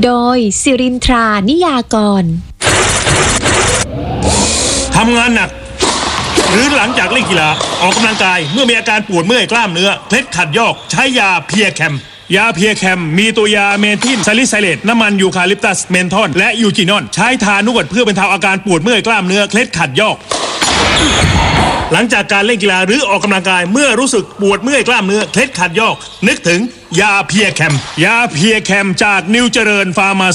โดยสิรินทรานิยากรทำงานหนักหรือหลังจากเล่นกีฬาออกกำลังกายเมื่อมีอาการปวดเมื่อยกล้ามเนื้อเคล็ดขัดยอกใช้ยาเพียแคมยาเพียแคมมีตัวยาเมทิลซาลิไซเลตน้ำมันยูคาลิปตัสเมนทอลและยูจินอนใช้ทานวดเพื่อบรรเทาอาการปวดเมื่อยกล้ามเนื้อเคล็ดขัดยอกหลังจากการเล่นกีฬาหรือออกกำลังกายเมื่อรู้สึกปวดเมื่อยกล้ามเนื้อเคล็ดขัดยอกนึกถึงยาเพียแคมยาเพียแคมจากนิวเจริญฟาร์มา